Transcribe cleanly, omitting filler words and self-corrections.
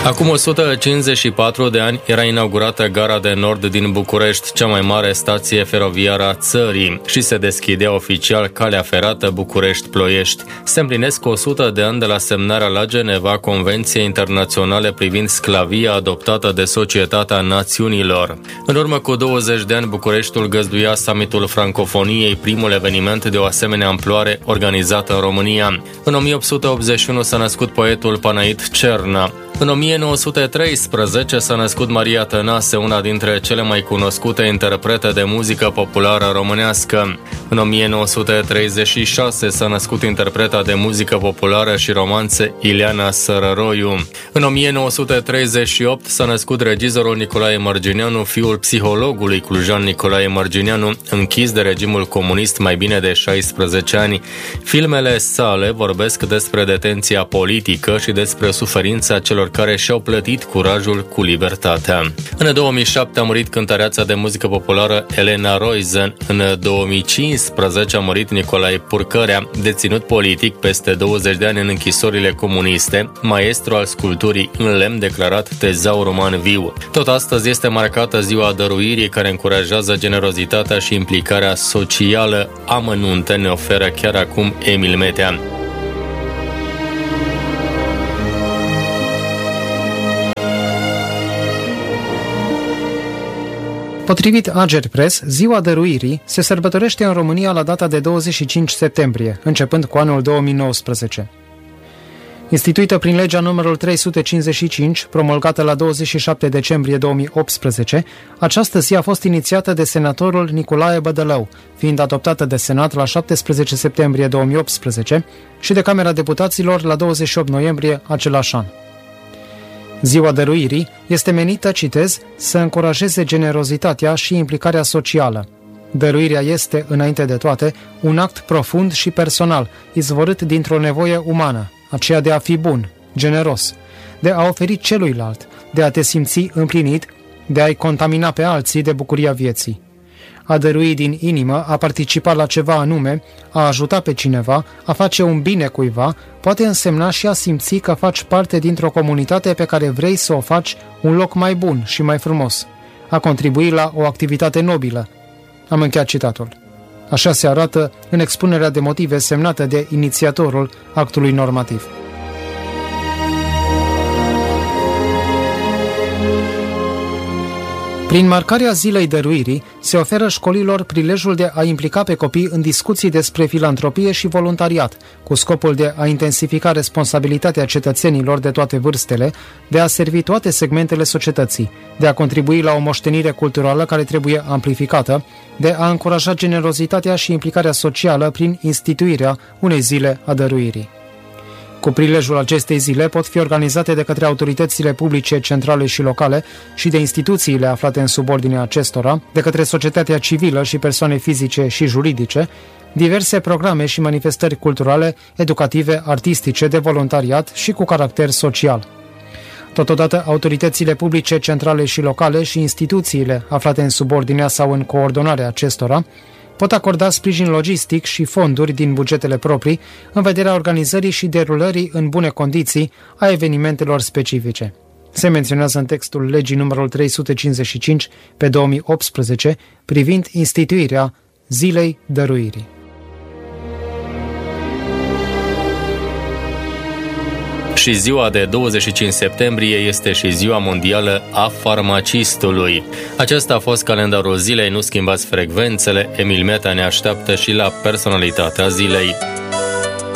Acum 154 de ani era inaugurată Gara de Nord din București, cea mai mare stație feroviară a țării, și se deschidea oficial calea ferată București-Ploiești. Se împlinesc 100 de ani de la semnarea la Geneva Convenției Internaționale privind sclavia adoptată de Societatea Națiunilor. În urmă cu 20 de ani, Bucureștiul găzduia summitul Francofoniei, primul eveniment de o asemenea amploare organizat în România. În 1881 s-a născut poetul Panait Cerna. În 1913 s-a născut Maria Tănase, una dintre cele mai cunoscute interprete de muzică populară românească. În 1936 s-a născut interpreta de muzică populară și romanțe Ileana Sărăroiu. În 1938 s-a născut regizorul Nicolae Mărgineanu, fiul psihologului clujan Nicolae Mărgineanu, închis de regimul comunist mai bine de 16 ani. Filmele sale vorbesc despre detenția politică și despre suferința celor care și-au plătit curajul cu libertatea. În 2007 a murit cântăreața de muzică populară Elena Roizen. În 2015 a murit Nicolae Purcărea, deținut politic peste 20 de ani în închisorile comuniste, maestru al sculpturii în lemn declarat tezaur uman viu. Tot astăzi este marcată Ziua Dăruirii, care încurajează generozitatea și implicarea socială. Amănunte ne oferă chiar acum Emil Metea. Potrivit Agerpres, Ziua Dăruirii se sărbătorește în România la data de 25 septembrie, începând cu anul 2019. Instituită prin legea numărul 355, promulgată la 27 decembrie 2018, această zi a fost inițiată de senatorul Nicolae Bădălău, fiind adoptată de Senat la 17 septembrie 2018 și de Camera Deputaților la 28 noiembrie același an. Ziua Dăruirii este menită, citez, să încurajeze generozitatea și implicarea socială. Dăruirea este, înainte de toate, un act profund și personal, izvorât dintr-o nevoie umană, aceea de a fi bun, generos, de a oferi celuilalt, de a te simți împlinit, de a-i contamina pe alții de bucuria vieții. A dărui din inimă, a participa la ceva anume, a ajuta pe cineva, a face un bine cuiva, poate însemna și a simți că faci parte dintr-o comunitate pe care vrei să o faci un loc mai bun și mai frumos. A contribui la o activitate nobilă. Am încheiat citatul. Așa se arată în expunerea de motive semnată de inițiatorul actului normativ. Prin marcarea Zilei Dăruirii, se oferă școlilor prilejul de a implica pe copii în discuții despre filantropie și voluntariat, cu scopul de a intensifica responsabilitatea cetățenilor de toate vârstele, de a servi toate segmentele societății, de a contribui la o moștenire culturală care trebuie amplificată, de a încuraja generozitatea și implicarea socială prin instituirea unei zile a dăruirii. Cu prilejul acestei zile pot fi organizate de către autoritățile publice centrale și locale și de instituțiile aflate în subordinea acestora, de către societatea civilă și persoane fizice și juridice, diverse programe și manifestări culturale, educative, artistice, de voluntariat și cu caracter social. Totodată, autoritățile publice centrale și locale și instituțiile aflate în subordinea sau în coordonarea acestora pot acorda sprijin logistic și fonduri din bugetele proprii în vederea organizării și derulării în bune condiții a evenimentelor specifice. Se menționează în textul legii numărul 355 pe 2018 privind instituirea Zilei Dăruirii. Și ziua de 25 septembrie este și ziua mondială a farmacistului. Acesta a fost calendarul zilei, nu schimbați frecvențele, Emil Meta ne așteaptă și la personalitatea zilei.